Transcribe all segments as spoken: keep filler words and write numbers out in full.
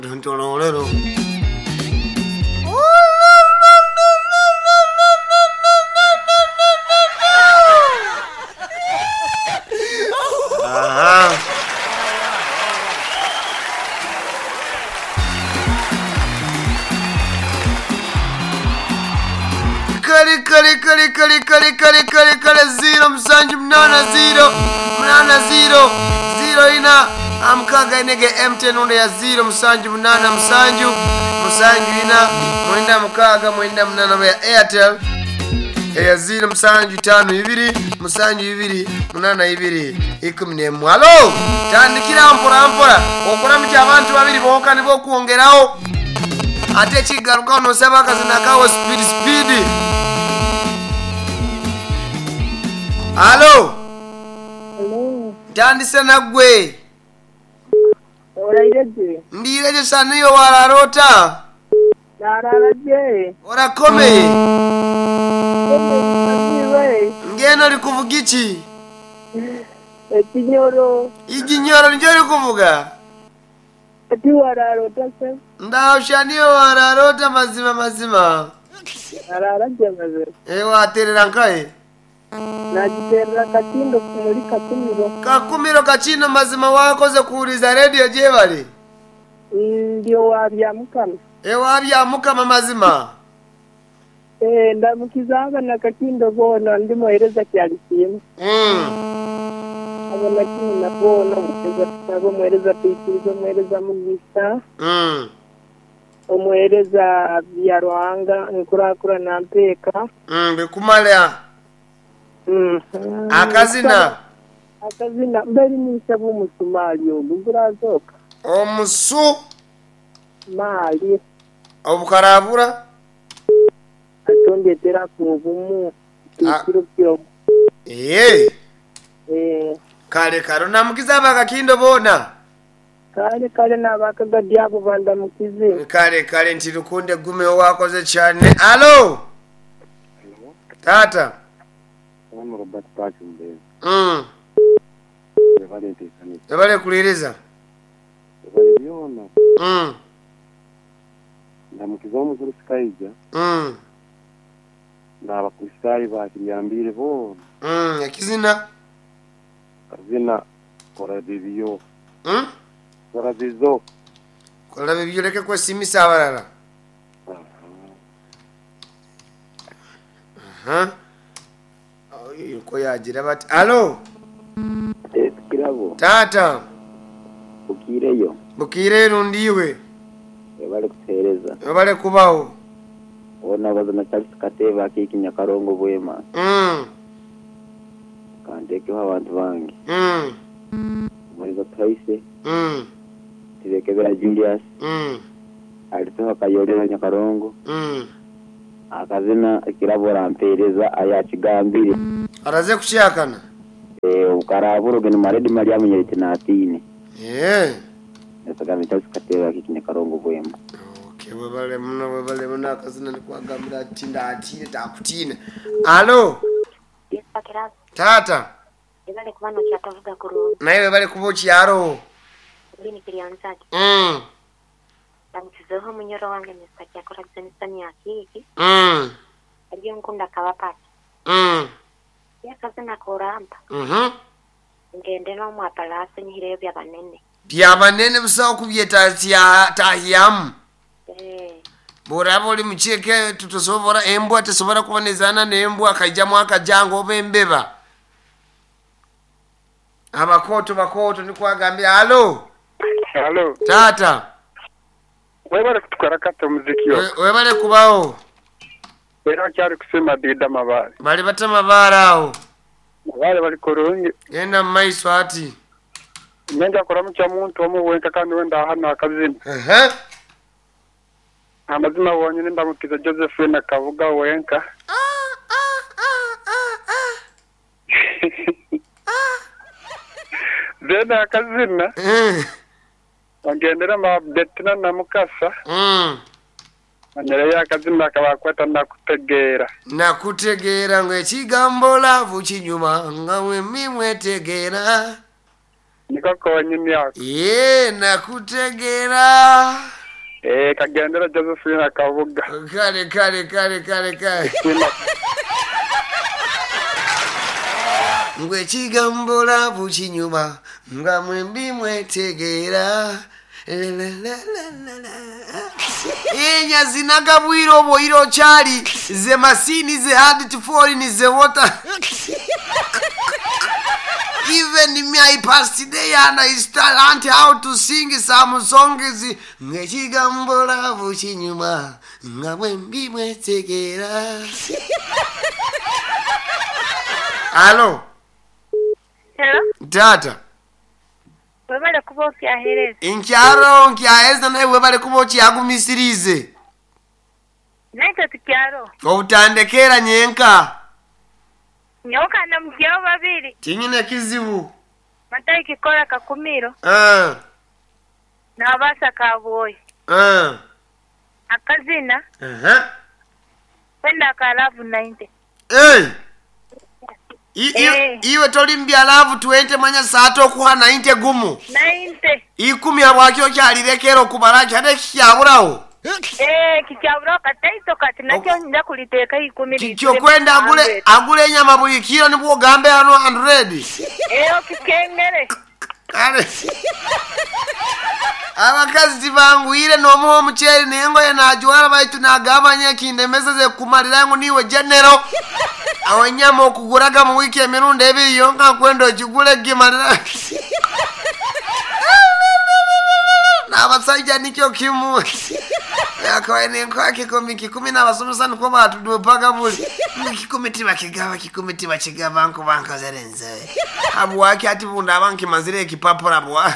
Ntololero. Aha. Kali kali kali kali kali kali kali kali zero msanju mnana zero mnana zero zero ina amkaga inege M ten onde ya zero msanju mnana msanju msanju ina mwenda mkaga mwenda mnana ya Airtel ya zero msanju tano ibiri msanju ibiri mnana ibiri ikumi n'emu. Halo tandikira mpora mpora okora mti abantu babiri boka nibo kuongeraho ate kigaruka no sabaka zinakawo speed speed. Halo Hello tandise nagwe orayireje ndireje sana iyo wararota nararaje orakomeye we ngeno likuvuga iki ekinyoro iginyoro njo likuvuga ati wararota se ndawusha niyo wararota mazima mazima nararaje maze ewa aterera nkaye najiterera katindo muri kakumiro kakumiro kachino mazima wakoze kuuliza radio je bali ndio wabya mukama ewa bya mukama mazima eh ndamukizanga na katindo bona ndimo ereza kyalisimu mm abona kini na bona mukeza tabo mwereza pikirizo mwereza mugisa mm omwereza bya Rwanga nkurakura na mpeka mm bikumala mm akazina akazina mbere nisaba umusumali ogurazoka omusu mali obukarabura atondetera ku bumu kiro kiro eh eh kale karo namukiza bakakindo bona kale kale nabakaga dyabo banda mukize kale kale ntirukunde gume wakoze cyane. Halo tata Wana Robert Pachumbe. mm Evale tekani. ebale kuliriza Evale biona. mm Ndamukizomu zuri sikaija. mm Ndabakusai bakiyambire bo. mm yakizina Kazina kora bibiyo. mm Kora bizo. kola bibyoleke kwa simisa abalala. aha yuko yagira bati. Halo Kirabo. tata Ukireyo. bukire rundiwe Evale kutereza. ebale kubaho Ona bazana cyabisi kateba kiki Nyakarongo bwema. mm Kandeke abantu bangi. mm Muri batayise. mm Tirekebera Julius. mm Alitoka kayolera Nyakarongo. mm Akazina kirabo rampereza ayakigambire. araze kushakana Eh ukaraburo gene maredi Mariamu nyerite natine. eh Nesagame cyabisi kateba kiki Nyakarongo bwema. okay webale mno webale mno akazina nikwagambira tinda atine takutina. Halo Pakirazi tata ibale kubano cyatavuga kuru naye webale kubochi yaro bini kirianzaki mm ndamukizeho munyoro wange Mister Cyakora Bzenisani yakiki mm ariyo nkunda kabapati mm yakazina koramba mhm ngende no mu apalase nyireyo byabanene byabanene busaho kubyeta tya tahiyamu eh borabo oli mucheke tutosobora embwa tesobora kubonezana nembwa akajjamu akajango bembeba abakoto bakoto nikwagambira. Halo Halo. tata Wewe kutukara kata muziki yo. we- webale kubaho Era cyari kusema dida mabare. bali batama barao Wale bali koronge. genda mumaiso ati Nenda kora mucha muntu omuwenka kandi wenda hano akazina. ehe Amazina wonyine ndamukiza Josephine Kavuga wenka. Dena akazina. eh Angendera ma Betina na Mukasa. mm Anyere yakazina akabakwata nakutegera. nakutegeera ngwe ekigambo laavu kinyuma nga mwe mimwetegeera nikakonye imyaka. Ye nakutegera. Eh kagendera Josephine Kabuga. Kale kale kale kale kale. Ngwe kigambo lavu kinyuma nga mwembi mwetegera. Enya zinagabwiro oboiro chali ze masini ze hard to fall in ze water. Even me I passed today and I still learned how to sing some songs. Ngechigambo lavu chinyuma nga mwembi mwetegera. Hello. Hello. Tata. Webale kubo kyahereza. Inkyaro nkyaheza naye webale kubo kyagumisirize. Naito tukyaro. Obutandekera nyenka. Nyoka na mjyo babiri. Kinyine kizibu. Matai kikola kakumiro. Ah. Na abasa kaboy. Ah. Akazina. Aha. Penda kalavu ninety. Hey. I iwe tolimbya lavu twenty manya sato kuha ninety gumu. ninety. Ikumi abwakyo kyalirekero kubaraki hade kyaburawo. Eh kikyabura kataito kati nakyo nja kuliteka ikumi litwe. Kyo kwenda agule agule nyama buli kilo nibwo gambe hano one hundred. Eh okikengere. Kale. Abakazi bangu ile nomuho omucheri nengo yenajwara baitu nagabanya kindemeza ze kumalira ngo niwe general. Awanyama okuguraga mu wiki emirundi ebiri yonka kwenda okigule gimalira. Nabasajja nikyo kimu. Yakoene nkwake komi kikumi n'abasomesa niko batudupaga buli. Kikumi bakigaba kikumi bakigaba nko bankazerenze. Abwaki ati bunda abanki mazire ekipapura bwa.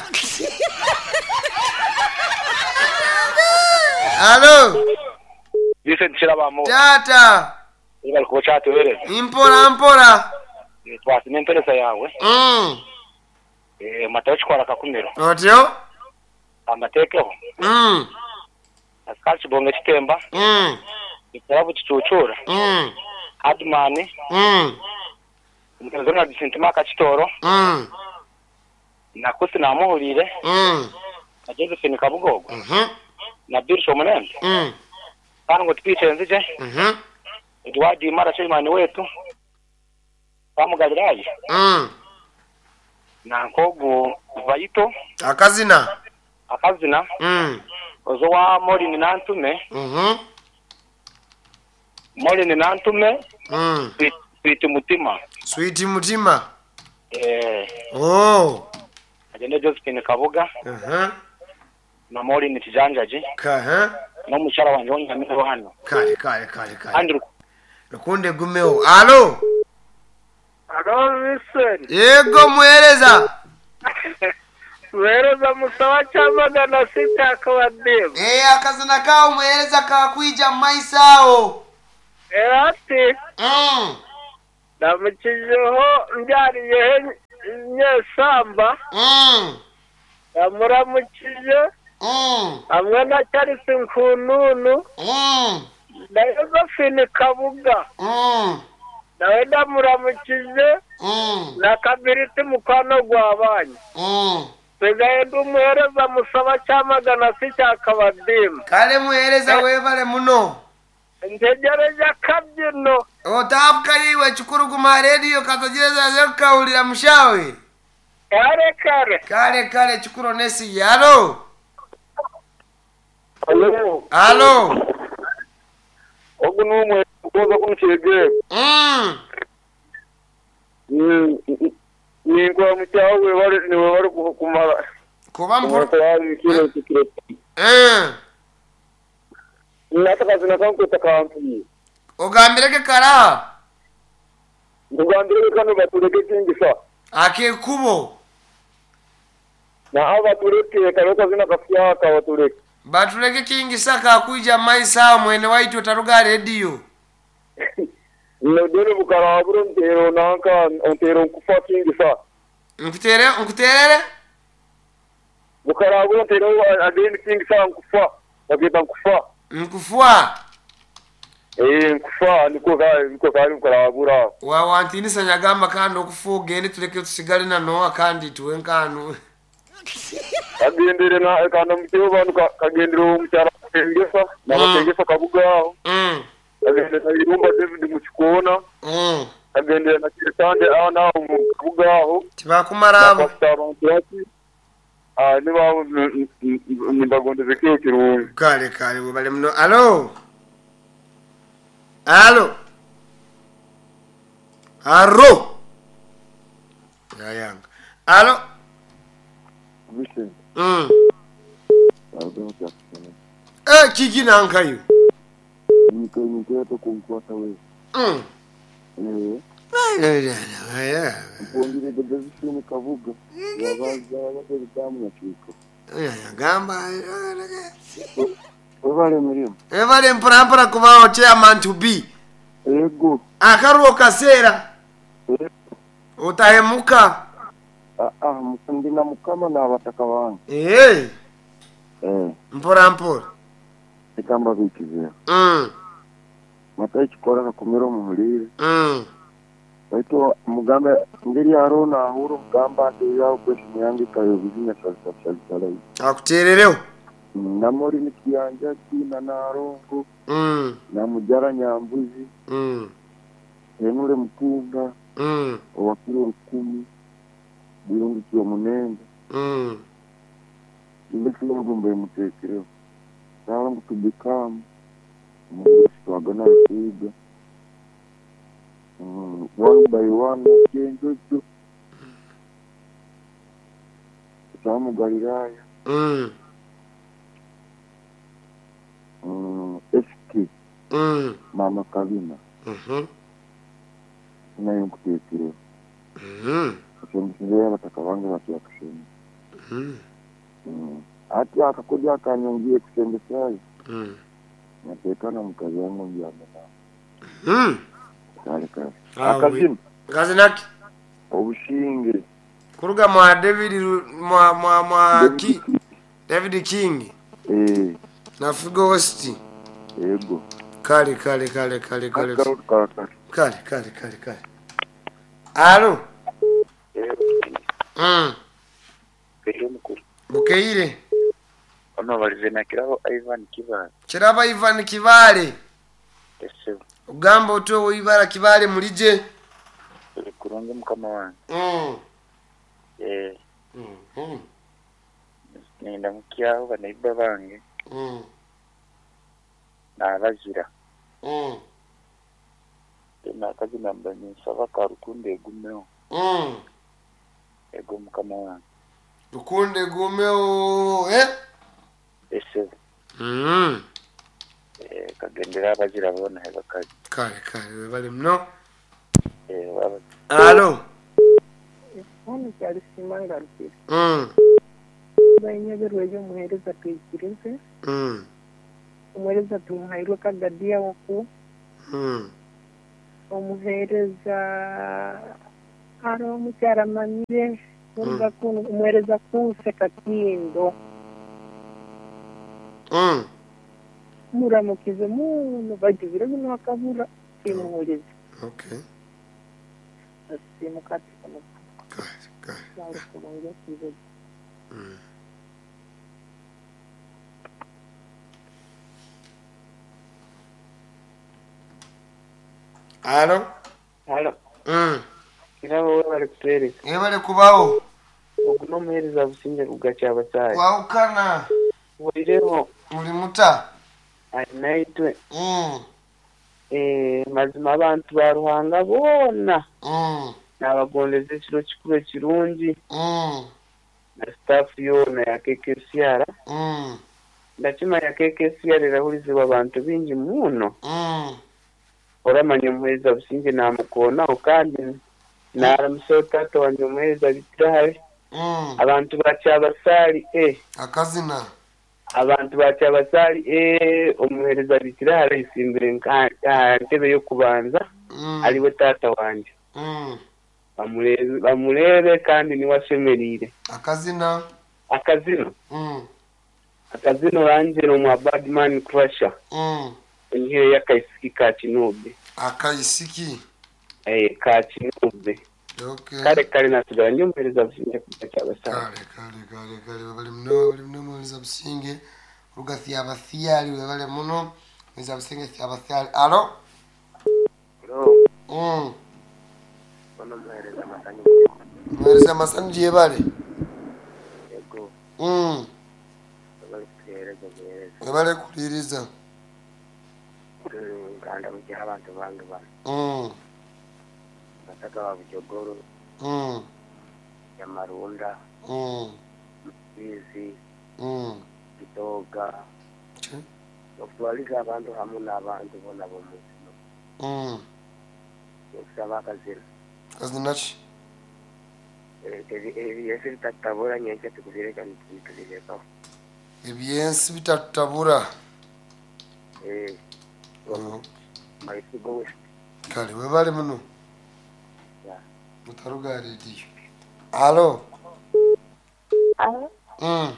Hello. Vincent Chirabamo. Tata. Ibali ko chat were. Impora impora. Twasi n'interesa yawe. Mm. Eh matayo kwara kakumiro. Otyo? Amatekeho. Mm. Askachi bonga chitemba. Mm. Ikarabu chichuchura. Mm. Admani. Mm. Mukazona disentima kachitoro. Mm. Nakusi na muhurire. Mm. Na Josephine Kabugogo. Mhm. Na Birsho Munende. Mm. Kana ngo twice nzije. Mhm. Edwadi mara chimani wetu. Bamugabiraye. Mm. Na nkogu Vaito. Akazina. Akazina. Mm. Ozo wa Morini nantume. Mhm. Morini nantume. Mm. Sweet mutima. Sweet mutima. Eh. Oh. Agenda Josephine Kabuga. Mhm. Na Morini Tijanjaji. Ka ha. No mushara wanje wonyamiro hano. Kale kale kale kale. Andrew. Lukunde gumeo. Allo. Alo Vincent. Yego mueleza. Mueleza musawa chamagana sita akawademu. Eh akazina kao mueleza kakwija maisao. Eh ati. Mm. Namukijeho mbyariye nyesamba. Mm. Namuramukije. Mm. Amwe na Charles Nkununu. Mm. Na Josephine Kabuga. Mm. Nawe ndamuramukije. Mm. Na Kabiriti mukwano gwabanye. Mm. Sigaye ndumuhereza musaba cyamagana sita akabadimu. Kale mueleza webale muno. Ntegereje akabyino. Otafuka yiwe chukuru kuma radio katogereza zekaulira mushawe. Kare kare. Kale kale chukuru nesi yalo. Hello. Allo. Ogu numwe kuza kumchege. Mm. Mm. Ni kwa mchawe wale ni wale kumara. Kuba mporo. Kwa kile kile. Eh. Nataka zinakangu takampi. Ogambireke kara. Ngambire kano batuleke kingisa. Ake kubo. Na aba tuleke karoka zina kafia ka watuleke. Batuleke kingi saka kuija maisa mwene waitu taruga radio. Nodele bukara aburo ntero nanka ntero kufa kingisa. Nkutere nkuterere? Bukara aburo ntero adeni kingisa nkufa. Bagita nkufa. Nkufua. Eh nkufa niko ga niko ga bukara abura. Wa wantini sanyagamba kandi okufuga ende tuleke tusigale na noa kandi tuwenkanu. kagendere na kana mutyo bantu kagendere umucyara kengesa n'abakengesa kabugaho mm kagendere na irumba David mukikona mm kagendere na kitande aho naho mu kabugaho tibakumarabo ah niba nimbagondeze kyo kirungi kale kale bale mno allo allo arro yayanga allo Mission. mm Aldo ya. eh kiki nankayo Niko niko to kumfuata wewe. mm Eh. Aya. Bondire bedezi shini kavuga. Yabaza abageri damu ya chiko. Aya gamba. Obale mirimu. Evale mparampara kubaho chairman to be. Ego. Akaruo kasera. Utahemuka. Ah ah mukundi na mukama na abataka wangu. Eh. Eh. Mpora mpora. Ikamba bikizera. Mm. Mata chikora na kumiro muhulire. Mm. Baito mugamba ngiri arona ahuro mugamba ndi yawo kwesha yangi kayo bizinya salsa salsa. Akuterereo. Namori nikiyanja kina na arongo. Mm. Na mujara nyambuzi. Mm. Enule mpunga. Mm. Owakiro rukumi. Birungi kiyo munenda. Mm. Ndikilo ngumbe mutekero. Sawa mutubikamu. Mwagana rasiga. Mm, one by one kenjojo. Samu Galilaya. Mm. Mm, S K. Mm. Mama Kavina. Mhm. Nayo kutekero. Mhm. Kusendeya bataka wangu wakiwa kusheni. Mhm. Mm. Ati akakuja akanyongie kusendesayo. Mm. Natekana mkazi wangu mjamena. Mm. Kale kale. Ah, Akazini. Gazinaki. Obushinge. Kuruga mwa David mwa mwa mwa ki David King. Eh. Na Figo West. Ego. Kale kale kale kale kale. Kale kale. Kale kale kale kale. Allo. Mm. Peyo mukuru. Bukeire. Ono balize nakiraho Ivan Kibale. Kiraba Ivan Kibale. Ese. Ugamba oto ibara Kibale mulije. Kuronge mukama wange. Mm. Eh. Mhm. Nenda mukiyaho banaiba bange. Mm. Nabazira. Mm. Ena kazi namba ni saba karukunde gumeo. Mm. Ego mukama wange. Dukunde gumeo eh? Ese. Mm. Eh kagendera abazira bona heba kazi. Kale kale bali mno. Eh baba. Allo. Hano cyari simanga rufite. Mm. Banyegerwe yo muhereza kwikirize. Mm. Umuhereza tumuhairwe kagadia wako. Mm. Umuhereza aro mucyara manire. Urga kuno umuhereza kuse katindo. Mm. Muramukize muno bagibira bino akabura kimuhuriza. Okay. Asimukati kama. Kale kale. Yawe kubonga kizo. Mm. Allo. Halo. Mm. Kirawo bari kutere. Ebale kubaho. Okuno muhereza businge kugacha abasayi. Waukana. Walireho Muri muta. anaitwe Mm. eh mazima abantu baruhanga bona. Mm. Nabagondeze kiro kikuru kirungi. Mm. Na staff yona ya K K C R. Mm. Ndakima ya K K C R irahurizwa abantu bingi muno. Mm. Oramanya muhereza businge namukona ukandi naramusota to wanyumuhereza bitahari. Mm. Abantu bacyabasali eh Akazina. abantu bacyabasali eh umuhereza bitahari isimbire nka ntebe yo kubanza. Mm. Aliwe tata wanje. Mm. Bamurebe bamurebe kandi ni washemerire. Akazina. Akazino. Mm. Akazino ranje no mu Badman Crusher. Mm. Ngiye yakaisiki ka Kinube. Akaisiki. Eh ka Kinube. Okay. kale kale nasigala nyumpereza businge kujja abasali. Kale kale kale kale bali mno bali mno mweza businge rugathi abathiyali bali muno mweza businge abathiyali. Alo? Hello. Mm. Ono mwereza masanyi. Mweza masanyi je bali? Ego. Mm. Bali kutereza gereza. Bali kuliriza. Nganda mujja abantu bange bano. Mm. Nataka wa Bujogoro. Mm. Ya Marunda. Mm. Bizi. Mm. Kitoga. Che? Okutwaliza abantu hamu n'abantu bona bomuzino. Mm. Okusaba akazina. Kazina ki? Ebyensi bitatabula nyenke tukubireka nitubirekaho. Ebyensi bitatabula. Eh. Mm. Maisigo west. Kale we bali muno. Ya. Mutaruga radio. Alo? Alo? Mm.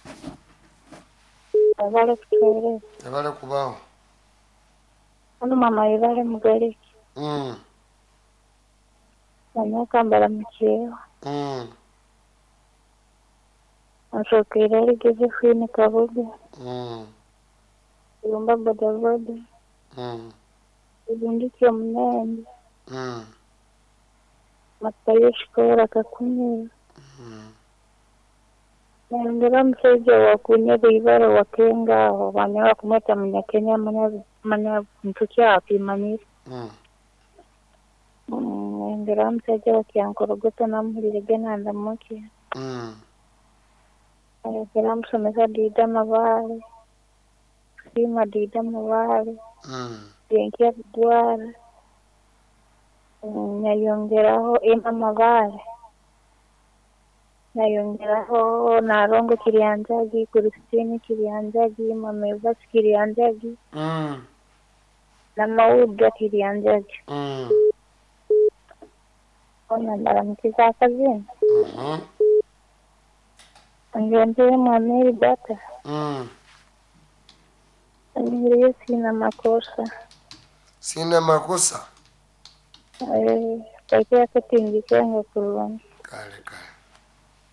Abale kutere. Bali kubaho. Ano mama ibale mugariki. Mm. Nanyakambala mukyewa. Mm. Nshokera rigeze fini kabuga. Mm. Yumba bodaboda. Mm. Ibundikye munene. Mm. Matayo shikora kakunyera. Mm. Nandira mseja wa kunyera ibara wakenga aho banyawa kumweta munyakenya manya manya mtukya apimanira. Mm. Nandira mseja wa kiankorogota namhulire genanda muki. Mm. Nandira msomesa dida mabale. Sima dida mabale. Mm. Yenkia dwara. Nayongeraho ema mabale. Nayongeraho narongo kirianjagi, Kristini kirianjagi, Mamevas kirianjagi, Mm. na Mauda kirianjagi. Mm. Ona ndaramkiza akazini. Mhm. Ngiambie mwamiri bata. Mm. Ngiambie sina makosa. Sina makosa. Eh, kwa hiyo akatingika ngo kulwa. Kale kale.